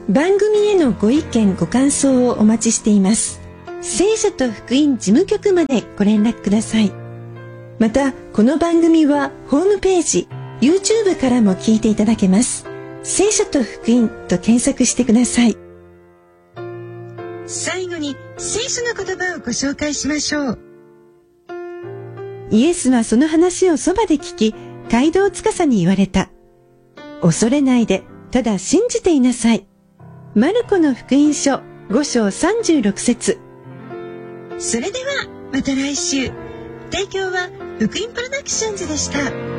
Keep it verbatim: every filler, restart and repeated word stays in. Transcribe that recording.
番組へのご意見ご感想をお待ちしています。聖書と福音事務局までご連絡ください。またこの番組はホームページ、YouTube からも聞いていただけます。聖書と福音と検索してください。最後に聖書の言葉をご紹介しましょう。イエスはその話をそばで聞き、街道司に言われた。恐れないで、ただ信じていなさい。マルコの福音書ご章さんじゅうろく節。それではまた来週。提供は福音プロダクションズでした。